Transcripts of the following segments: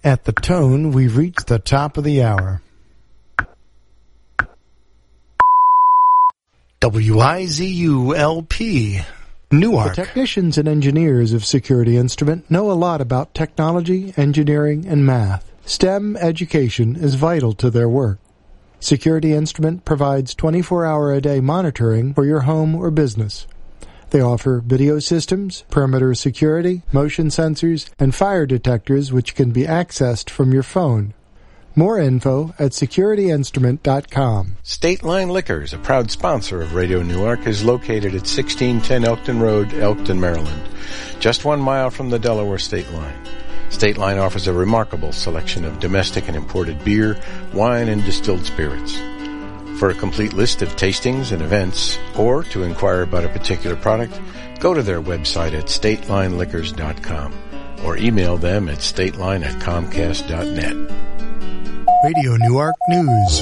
At the tone, we've reached the top of the hour. WIZU-LP, Newark. The technicians and engineers of Security Instrument know a lot about technology, engineering, and math. STEM education is vital to their work. Security Instrument provides 24-hour-a-day monitoring for your home or business. They offer video systems, perimeter security, motion sensors, and fire detectors which can be accessed from your phone. More info at securityinstrument.com. State Line Liquors, a proud sponsor of Radio Newark, is located at 1610 Elkton Road, Elkton, Maryland, just 1 mile from the Delaware State Line. State Line offers a remarkable selection of domestic and imported beer, wine, and distilled spirits. For a complete list of tastings and events, or to inquire about a particular product, go to their website at statelineliquors.com or email them at stateline@comcast.net. Radio Newark News.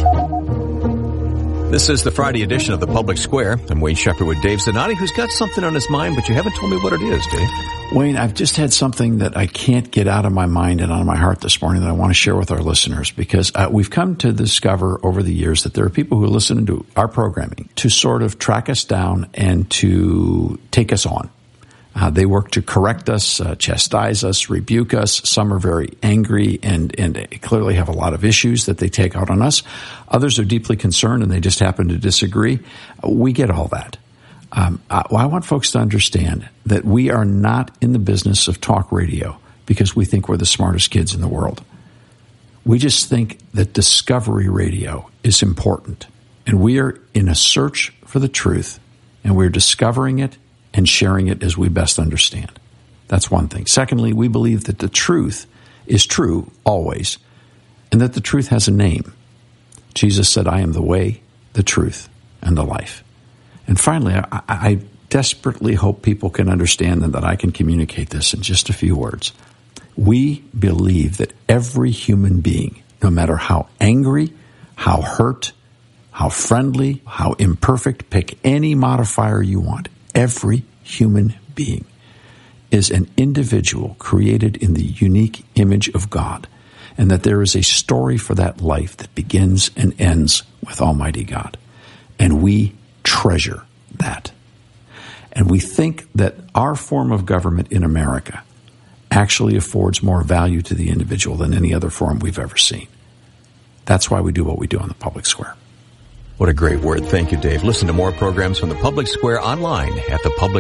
This is the Friday edition of the Public Square. I'm Wayne Shepherd with Dave Zanotti, who's got something on his mind, but you haven't told me what it is, Dave. Wayne, I've just had something that I can't get out of my mind and out of my heart this morning that I want to share with our listeners, because we've come to discover over the years that there are people who listen to our programming to sort of track us down and to take us on. They work to correct us, chastise us, rebuke us. Some are very angry and clearly have a lot of issues that they take out on us. Others are deeply concerned and they just happen to disagree. We get all that. I want folks to understand that we are not in the business of talk radio because we think we're the smartest kids in the world. We just think that discovery radio is important. And we are in a search for the truth, and we're discovering it and sharing it as we best understand. That's one thing. Secondly, we believe that the truth is true always, and that the truth has a name. Jesus said, I am the way, the truth, and the life. And finally, I desperately hope people can understand and that I can communicate this in just a few words. We believe that every human being, no matter how angry, how hurt, how friendly, how imperfect, pick any modifier you want, every human being is an individual created in the unique image of God, and that there is a story for that life that begins and ends with Almighty God. And we treasure that. And we think that our form of government in America actually affords more value to the individual than any other form we've ever seen. That's why we do what we do on the Public Square. What a great word. Thank you, Dave. Listen to more programs from the Public Square online at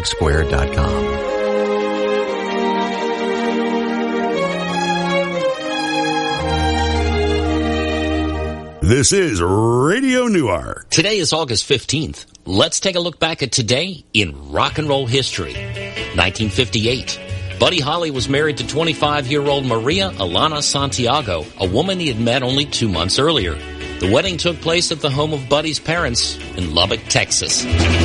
thepublicsquare.com. This is Radio Newark. Today is August 15th. Let's take a look back at today in rock and roll history. 1958. Buddy Holly was married to 25-year-old Maria Alana Santiago, a woman he had met only 2 months earlier. The wedding took place at the home of Buddy's parents in Lubbock, Texas.